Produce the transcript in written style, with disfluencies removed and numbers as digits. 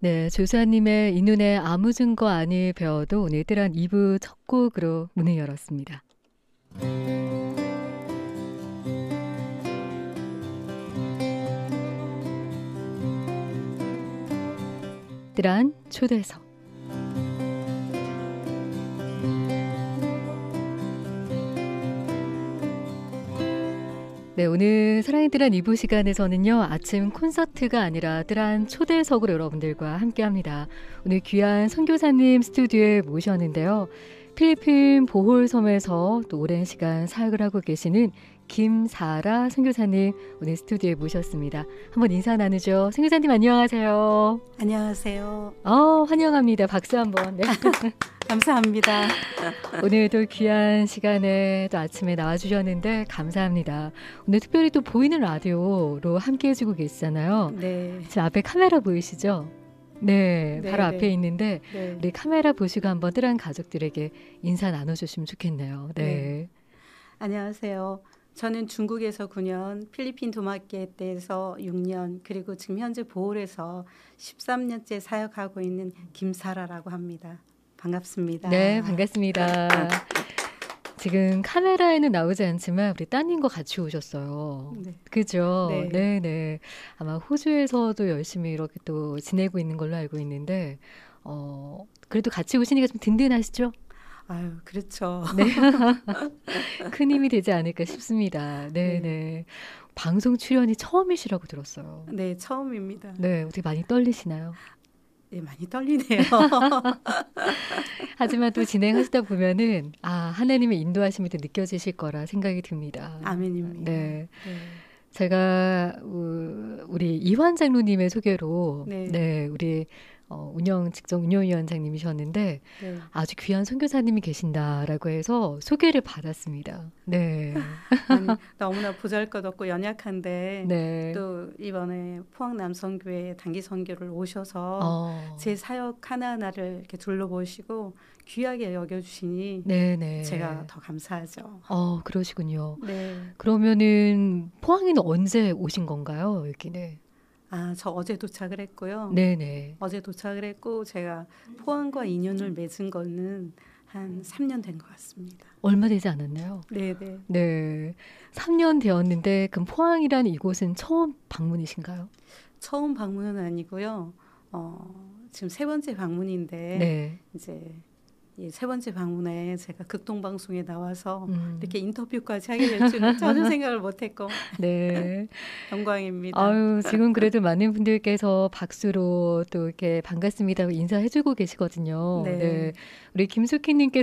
네, 조수아님의 이 눈에 아무 증거 아니 배워도 오늘 뜨란 2부 첫 곡으로 문을 열었습니다. 뜨란 초대석. 네, 오늘 사랑의 뜨란 2부 시간에서는요, 아침 콘서트가 아니라 뜨란 초대석으로 여러분들과 함께합니다. 오늘 귀한 선교사님 스튜디오에 모셨는데요. 필리핀 보홀섬에서 또 오랜 시간 사역을 하고 계시는 김사라 선교사님 오늘 스튜디오에 모셨습니다. 한번 인사 나누죠. 선교사님 안녕하세요. 안녕하세요. 환영합니다. 박수 한번. 네. 감사합니다. 오늘도 귀한 시간에 또 아침에 나와주셨는데 감사합니다. 오늘 특별히 또 보이는 라디오로 함께 해주고 계시잖아요. 네. 지금 앞에 카메라 보이시죠? 네, 네, 바로 네. 앞에 있는데 네. 우리 카메라 보시고 한번 뜨란 가족들에게 인사 나눠주시면 좋겠네요. 네. 네. 안녕하세요. 저는 중국에서 9년, 필리핀 도마켓에서 6년, 그리고 지금 현재 보홀에서 13년째 사역하고 있는 김사라라고 합니다. 반갑습니다. 네, 반갑습니다. 지금 카메라에는 나오지 않지만 우리 따님과 같이 오셨어요. 네. 그죠? 네. 네, 네. 아마 호주에서도 열심히 이렇게 또 지내고 있는 걸로 알고 있는데, 그래도 같이 오시니까 좀 든든하시죠? 아유, 그렇죠. 네. 큰 힘이 되지 않을까 싶습니다. 네, 네. 네. 방송 출연이 처음이시라고 들었어요. 네, 처음입니다. 네, 어떻게 많이 떨리시나요? 네, 많이 떨리네요. 하지만 또 진행하시다 보면은 하나님의 인도하심이 또 느껴지실 거라 생각이 듭니다. 아멘입니다. 네. 네. 제가 우리 이환 장로님의 소개로 네. 우리 직정 운영위원장님이셨는데 네. 아주 귀한 선교사님이 계신다라고 해서 소개를 받았습니다. 네. 아니, 너무나 보잘것없고 연약한데 네. 또 이번에 포항 남성교회 단기 선교를 오셔서 제 사역 하나하나를 이렇게 둘러보시고 귀하게 여겨주시니 네네. 제가 더 감사하죠. 그러시군요. 네. 그러면은 포항에는 언제 오신 건가요, 여기는? 저 어제 도착을 했고요. 네네. 어제 도착을 했고 제가 포항과 인연을 맺은 거는 한 3년 된 것 같습니다. 얼마 되지 않았나요? 네네. 네. 3년 되었는데 그럼 포항이라는 이곳은 처음 방문이신가요? 처음 방문은 아니고요. 지금 세 번째 방문인데 네. 이제 세 번째 방문에 제가 극동방송에 나와서 이렇게 인터뷰까지 하게 될 줄은 전혀 생각을 못했고 네. 영광입니다. 아유, 지금 그래도 많은 분들께서 박수로 또 이렇게 반갑습니다 인사해주고 계시거든요. 네. 네. 우리 김숙희님께서